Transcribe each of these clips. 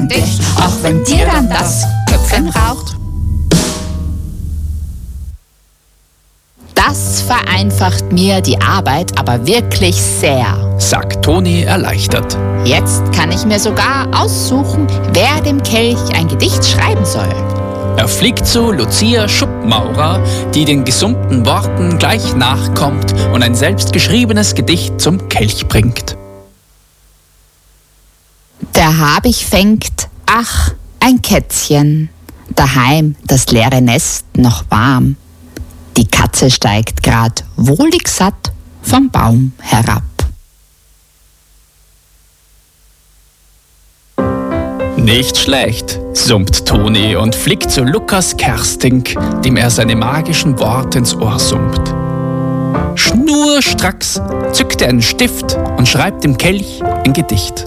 besorgen dich, auch wenn dir dann das Köpfchen raucht. Das vereinfacht mir die Arbeit aber wirklich sehr, sagt Toni erleichtert. Jetzt kann ich mir sogar aussuchen, wer dem Kelch ein Gedicht schreiben soll. Er fliegt zu Lucia Schuppenmaurer, die den gesummten Worten gleich nachkommt und ein selbstgeschriebenes Gedicht zum Kelch bringt. Der Habicht fängt, ach, ein Kätzchen, daheim das leere Nest noch warm. Die Katze steigt grad wohlig satt vom Baum herab. Nicht schlecht, summt Toni und fliegt zu Lukas Kersting, dem er seine magischen Worte ins Ohr summt. Schnurstracks zückt er einen Stift und schreibt dem Kelch ein Gedicht.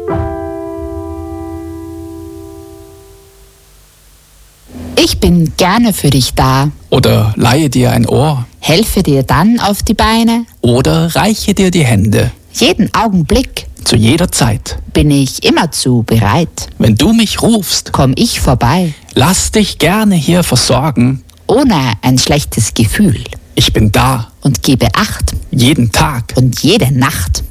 Ich bin gerne für dich da. Oder leihe dir ein Ohr. Helfe dir dann auf die Beine. Oder reiche dir die Hände. Jeden Augenblick. Zu jeder Zeit. Bin ich immerzu bereit. Wenn du mich rufst, komm ich vorbei. Lass dich gerne hier versorgen. Ohne ein schlechtes Gefühl. Ich bin da. Und gebe Acht. Jeden Tag. Und jede Nacht.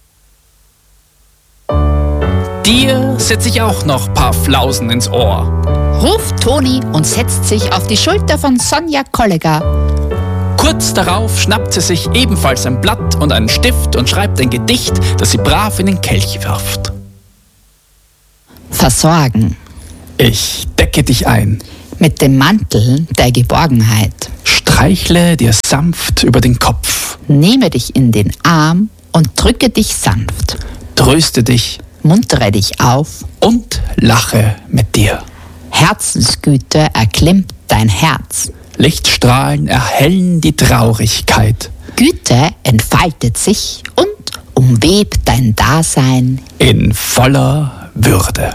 Dir setze ich auch noch paar Flausen ins Ohr. Ruft Toni und setzt sich auf die Schulter von Sonja Kollegger. Kurz darauf schnappt sie sich ebenfalls ein Blatt und einen Stift und schreibt ein Gedicht, das sie brav in den Kelch wirft. Versorgen. Ich decke dich ein. Mit dem Mantel der Geborgenheit. Streichle dir sanft über den Kopf. Nehme dich in den Arm und drücke dich sanft. Tröste dich. Muntere dich auf. Und lache mit dir. Herzensgüte erklimmt dein Herz. Lichtstrahlen erhellen die Traurigkeit. Güte entfaltet sich und umwebt dein Dasein in voller Würde.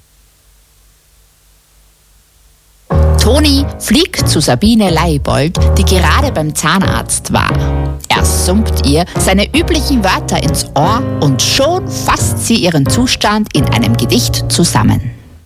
Toni fliegt zu Sabine Leibold, die gerade beim Zahnarzt war. Er summt ihr seine üblichen Wörter ins Ohr und schon fasst sie ihren Zustand in einem Gedicht zusammen.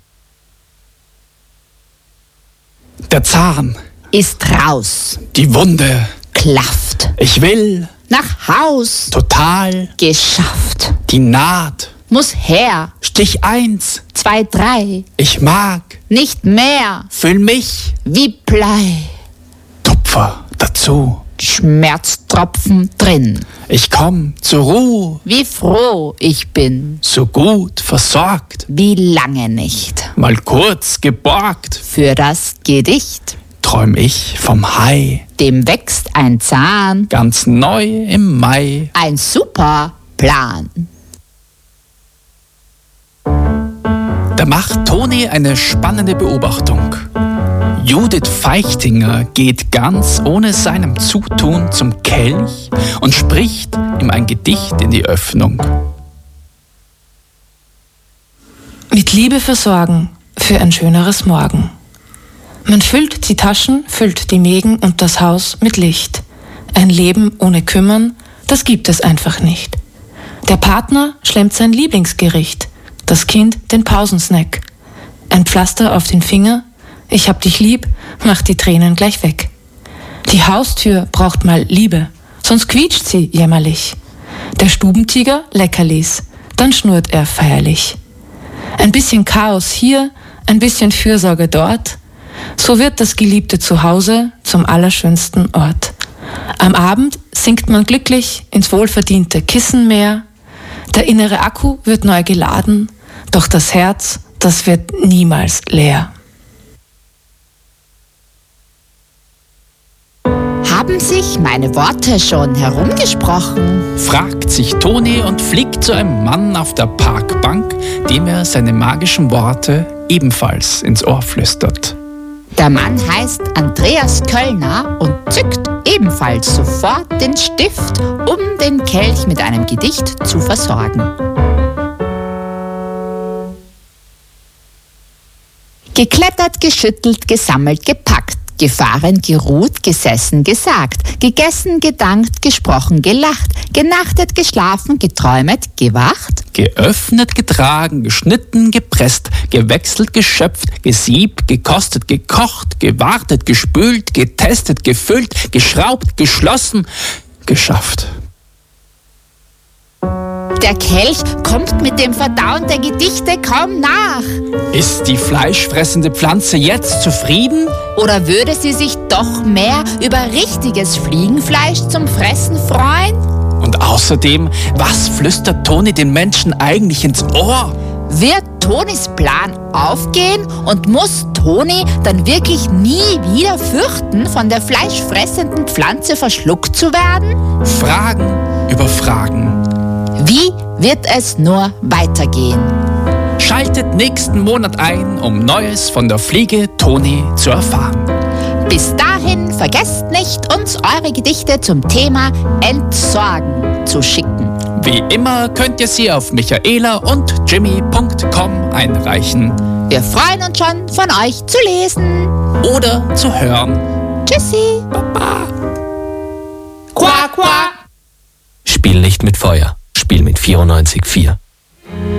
Der Zahn ist raus. Die Wunde klafft. Ich will nach Haus. Total geschafft. Die Naht muss her. Stich 1, 2, 3. Ich mag nicht mehr. Fühl mich wie Blei. Tupfer dazu. Schmerztropfen drin. Ich komm zur Ruhe. Wie froh ich bin. So gut versorgt. Wie lange nicht. Mal kurz geborgt. Für das Gedicht träum ich vom Hai. Dem wächst ein Zahn. Ganz neu im Mai. Ein super Plan. Da macht Toni eine spannende Beobachtung. Judith Feichtinger geht ganz ohne seinem Zutun zum Kelch und spricht ihm ein Gedicht in die Öffnung. Mit Liebe versorgen für ein schöneres Morgen. Man füllt die Taschen, füllt die Mägen und das Haus mit Licht. Ein Leben ohne Kümmern, das gibt es einfach nicht. Der Partner schlemmt sein Lieblingsgericht, das Kind den Pausensnack. Ein Pflaster auf den Finger, ich hab dich lieb, macht die Tränen gleich weg. Die Haustür braucht mal Liebe, sonst quietscht sie jämmerlich. Der Stubentiger Leckerlis, dann schnurrt er feierlich. Ein bisschen Chaos hier, ein bisschen Fürsorge dort. So wird das geliebte Zuhause zum allerschönsten Ort. Am Abend sinkt man glücklich ins wohlverdiente Kissenmeer. Der innere Akku wird neu geladen, doch das Herz, das wird niemals leer. Haben sich meine Worte schon herumgesprochen? Fragt sich Toni und fliegt zu einem Mann auf der Parkbank, dem er seine magischen Worte ebenfalls ins Ohr flüstert. Der Mann heißt Andreas Köllner und zückt ebenfalls sofort den Stift, um den Kelch mit einem Gedicht zu versorgen. Geklettert, geschüttelt, gesammelt, gepackt, Gefahren, geruht, gesessen, gesagt, gegessen, gedankt, gesprochen, gelacht, genachtet, geschlafen, geträumet, gewacht, geöffnet, getragen, geschnitten, gepresst, gewechselt, geschöpft, gesiebt, gekostet, gekocht, gewartet, gespült, getestet, gefüllt, geschraubt, geschlossen, geschafft. Der Kelch kommt mit dem Verdauen der Gedichte kaum nach. Ist die fleischfressende Pflanze jetzt zufrieden? Oder würde sie sich doch mehr über richtiges Fliegenfleisch zum Fressen freuen? Und außerdem, was flüstert Toni den Menschen eigentlich ins Ohr? Wird Tonis Plan aufgehen und muss Toni dann wirklich nie wieder fürchten, von der fleischfressenden Pflanze verschluckt zu werden? Fragen über Fragen. Wie wird es nur weitergehen? Schaltet nächsten Monat ein, um Neues von der Fliege Toni zu erfahren. Bis dahin vergesst nicht, uns eure Gedichte zum Thema Entsorgen zu schicken. Wie immer könnt ihr sie auf michaela und jimmy.com einreichen. Wir freuen uns schon, von euch zu lesen. Oder zu hören. Tschüssi. Baba. Quack, quack. Spiel nicht mit Feuer. Spiel mit 94.4.